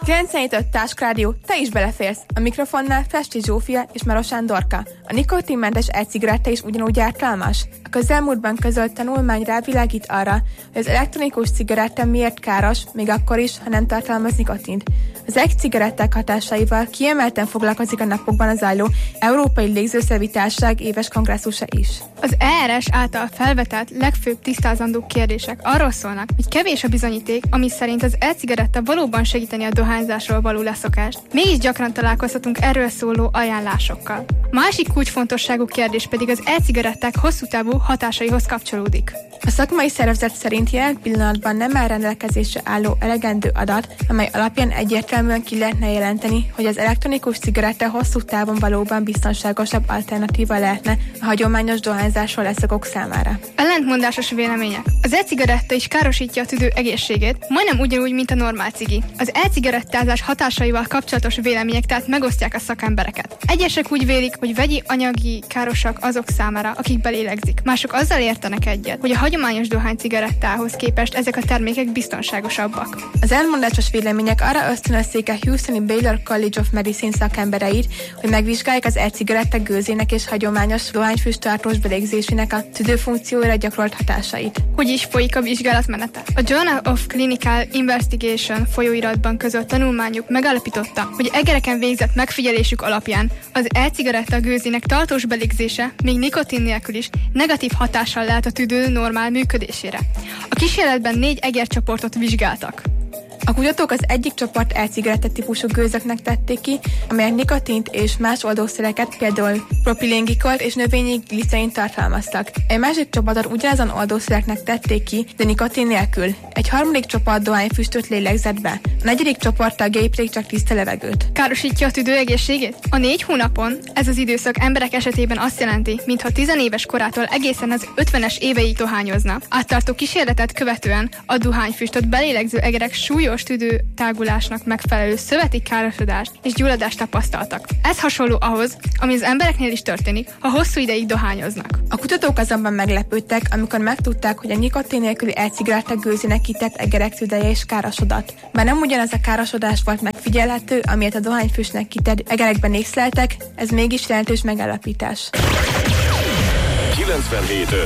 97.5 Táskrádió, te is beleférsz. A mikrofonnál Festi Zsófia és Marosán Dorka. A nikotinmentes e-cigaretta is ugyanúgy ártalmas? A közelmúltban közölt tanulmány rávilágít arra, hogy az elektronikus cigaretta miért káros, még akkor is, ha nem tartalmaz nikotint. Az e-cigaretták hatásaival kiemelten foglalkozik a napokban az zajló Európai Légzőszervi Társaság éves kongresszusa is. Az ERS által felvetett legfőbb tisztázandó kérdések arról szólnak, hogy kevés a bizonyíték, ami szerint az e-cigaretta valóban segíteni a dohányzásról való leszokást. Mégis gyakran találkozhatunk erről szóló ajánlásokkal. Másik kulcsfontosságú kérdés pedig az e-cigaretták hosszú távú hatásaihoz kapcsolódik. A szakmai szervezet szerint jelen pillanatban nem áll rendelkezésre álló elegendő adat, amely alapján egyértelműen ki lehetne jelenteni, hogy az elektronikus cigaretta hosszú távon valóban biztonságosabb alternatíva lehetne a hagyományos dohányzásról leszokók számára. Ellentmondásos vélemények. Az e-cigaretta is károsítja a tüdő egészségét, majdnem ugyanúgy, mint a normál cigi. Az e-cigarettázás hatásaival kapcsolatos vélemények tehát megosztják a szakembereket. Egyesek úgy vélik, hogy vegyi anyagi károsak azok számára, akik belélegzik. Mások azzal értenek egyet, hogy a hagyományos dohánycigarettához képest ezek a termékek biztonságosabbak. Az ellenmondásos vélemények arra ösztönözték a Houstoni Baylor College of Medicine szakembereit, hogy megvizsgálják az e-cigaretta gőzének és hagyományos dohányfüsttartós belégzésének a tüdőfunkcióra gyakorolt hatásait. Hogy is folyik a vizsgálatmenete? A Journal of Clinical Investigation folyóiratban közölt tanulmányuk megállapította, hogy egereken végzett megfigyelésük alapján az e-cigaretta gőzének tartós belégzése még nikotin nélkül is negatív hatással lehet a tüdő normál működésére. A kísérletben 4 egercsoportot vizsgáltak. A kutatók az egyik csoport e-cigaretta típusú gőzöknek tették ki, amelyek nikotint és más oldószereket, például propilengikolt és növényi glicerint tartalmaztak. Egy másik csoportot ugyanazon oldószereknek tették ki, de nikotin nélkül. Egy harmadik csoport dohányfüstöt lélegzett be. A negyedik csoport tagjai pedig csak tiszta levegőt. Károsítja a tüdő egészségét? A 4 hónapon ez az időszak emberek esetében azt jelenti, mintha 10 éves korától egészen az 50-es éveig dohányozna. Áttartó kísérletet követően a dohányfüstöt belélegző egerek súlyos tüdőtágulásnak megfelelő szöveti károsodást és gyulladást tapasztaltak. Ez hasonló ahhoz, ami az embereknél is történik, ha hosszú ideig dohányoznak. A kutatók azonban meglepődtek, amikor megtudták, hogy a nikotin nélküli e-cigaretta gőzének kitett egerek tüdeje is károsodott. Bár nem ugyanaz a károsodás volt megfigyelhető, amilyet a dohányfüstnek kitett egerekben észleltek, ez mégis jelentős megállapítás. 97.5